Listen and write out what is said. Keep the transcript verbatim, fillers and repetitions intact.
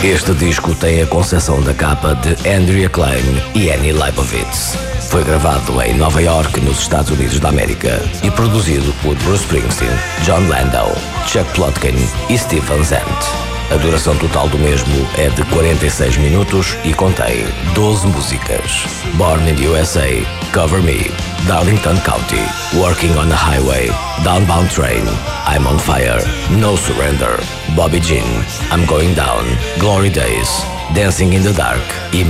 Este disco tem a concepção da capa de Andrea Klein e Annie Leibovitz. Foi gravado em Nova York, nos Estados Unidos da América, e produzido por Bruce Springsteen, John Landau, Chuck Plotkin e Steve Van Zandt. A duração total do mesmo é de quarenta e seis minutos e contém doze músicas. Born in the U S A, Cover Me, Darlington County, Working on a Highway, Downbound Train, I'm on Fire, No Surrender, Bobby Jean, I'm Going Down, Glory Days, Dancing in the Dark e